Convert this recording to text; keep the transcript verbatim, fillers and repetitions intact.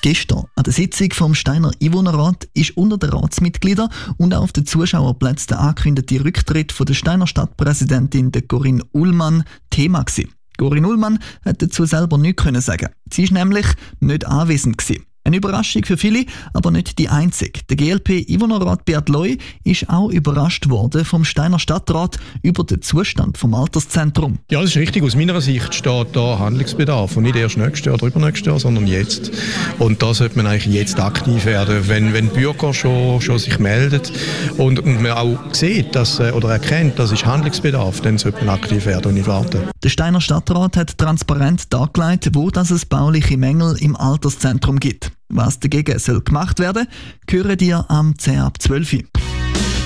Gestern an der Sitzung vom Steiner Einwohnerrat ist unter den Ratsmitgliedern und auch auf den Zuschauerplätzen der angekündigte Rücktritt von der Steiner Stadtpräsidentin Corinne Ullmann Thema gewesen. Corinne Ullmann hat dazu selber nichts können sagen. Sie war nämlich nicht anwesend gewesen. Eine Überraschung für viele, aber nicht die einzige. Der G L P-Einwohnerrat Beat Loi ist auch überrascht worden vom Steiner Stadtrat über den Zustand vom Alterszentrum. Ja, das ist richtig. Aus meiner Sicht steht da Handlungsbedarf. Und nicht erst nächstes Jahr oder übernächstes Jahr, sondern jetzt. Und da sollte man eigentlich jetzt aktiv werden. Wenn, wenn Bürger schon, schon sich melden und, und man auch sieht dass, oder erkennt, dass es Handlungsbedarf, dann sollte man aktiv werden und nicht warten. Der Steiner Stadtrat hat transparent dargelegt, wo dass es bauliche Mängel im Alterszentrum gibt. Was dagegen soll gemacht werden, hören dir am zehn ab zwölf Uhr.